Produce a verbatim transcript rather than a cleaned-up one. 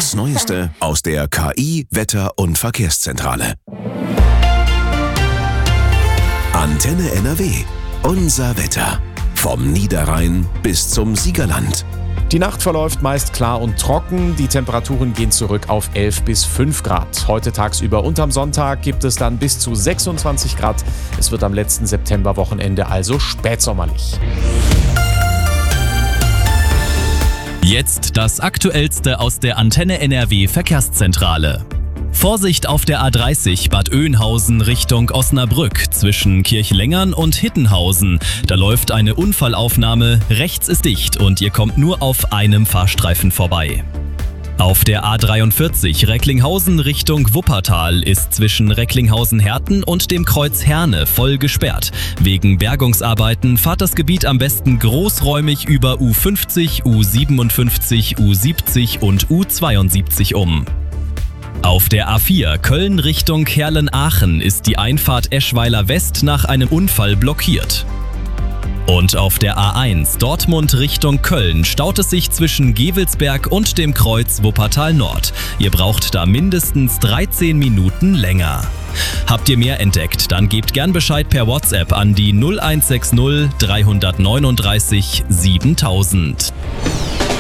Das Neueste aus der K I-, Wetter- und Verkehrszentrale. Antenne N R W. Unser Wetter. Vom Niederrhein bis zum Siegerland. Die Nacht verläuft meist klar und trocken. Die Temperaturen gehen zurück auf elf bis fünf Grad. Heute tagsüber und am Sonntag gibt es dann bis zu sechsundzwanzig Grad. Es wird am letzten Septemberwochenende also spätsommerlich. Jetzt das Aktuellste aus der Antenne N R W Verkehrszentrale. Vorsicht auf der A dreißig Bad Oeynhausen Richtung Osnabrück zwischen Kirchlengern und Hittenhausen. Da läuft eine Unfallaufnahme, rechts ist dicht und ihr kommt nur auf einem Fahrstreifen vorbei. Auf der A dreiundvierzig Recklinghausen Richtung Wuppertal ist zwischen Recklinghausen-Herten und dem Kreuz Herne voll gesperrt. Wegen Bergungsarbeiten fahrt das Gebiet am besten großräumig über U fünfzig, U siebenundfünfzig, U siebzig und U zweiundsiebzig um. Auf der A vier Köln Richtung Herlen-Aachen ist die Einfahrt Eschweiler West nach einem Unfall blockiert. Und auf der A eins Dortmund Richtung Köln staut es sich zwischen Gevelsberg und dem Kreuz Wuppertal Nord. Ihr braucht da mindestens dreizehn Minuten länger. Habt ihr mehr entdeckt, dann gebt gern Bescheid per WhatsApp an die null eins sechs null drei neun neun siebentausend.